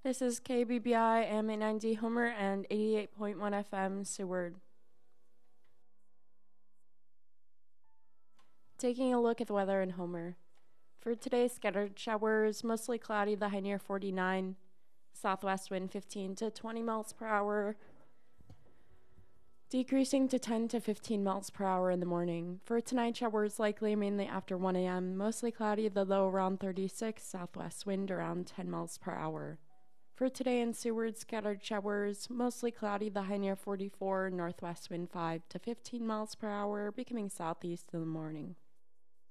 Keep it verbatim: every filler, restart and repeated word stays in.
This is K B B I M eight ninety Homer and eighty-eight point one F M Seward. Taking a look at the weather in Homer. For today, scattered showers, mostly cloudy, the high near forty-nine. Southwest wind fifteen to twenty miles per hour, decreasing to ten to fifteen miles per hour in the morning. For tonight, showers likely mainly after one a.m., mostly cloudy, the low around thirty-six, southwest wind around ten miles per hour. For today in Seward, scattered showers, mostly cloudy, the high near forty-four, northwest wind five to fifteen miles per hour, becoming southeast in the morning.